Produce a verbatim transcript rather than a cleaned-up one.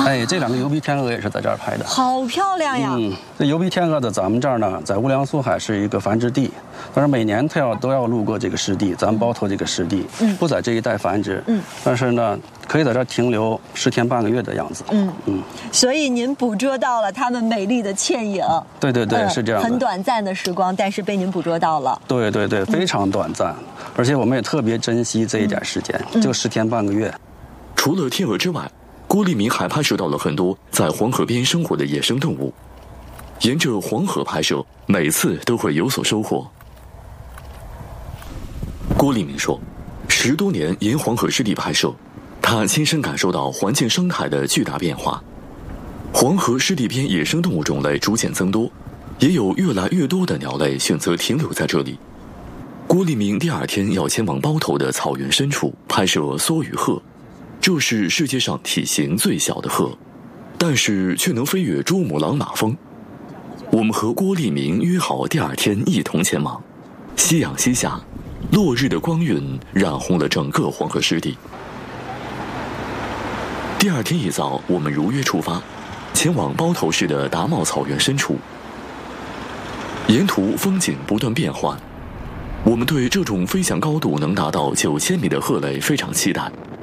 哎，这两个疣鼻天鹅也是在这儿拍的， 好漂亮呀！ 嗯，这疣鼻天鹅的咱们这儿呢，在乌梁苏海是一个繁殖地，但是每年它要都要路过这个湿地，咱们包头这个湿地，嗯，不在这一带繁殖，嗯，但是呢，可以在这儿停留十天半个月的样子，嗯嗯，所以您捕捉到了它们美丽的倩影。 对对对， 嗯、 是这样的， 很短暂的时光，但是被您捕捉到了。 对对对，非常短暂，嗯、而且我们也特别珍惜这一点时间，嗯、就十天半个月。 除了天鹅之外，郭立明还拍摄到了很多在黄河边生活的野生动物。沿着黄河拍摄，每次都会有所收获。郭立明说，十多年沿黄河湿地拍摄，他亲身感受到环境生态的巨大变化。黄河湿地边野生动物种类逐渐增多，也有越来越多的鸟类选择停留在这里。郭立明第二天要前往包头的草原深处拍摄梭羽鹤，这是世界上体型最小的鹤，但是却能飞越珠穆朗玛峰。我们和郭立明约好第二天一同前往。夕阳西下，落日的光晕染红了整个黄河湿地。第二天一早，我们如约出发，前往包头市的达茂草原深处。沿途风景不断变换，我们对这种飞翔高度能达到九千米的鹤类非常期待。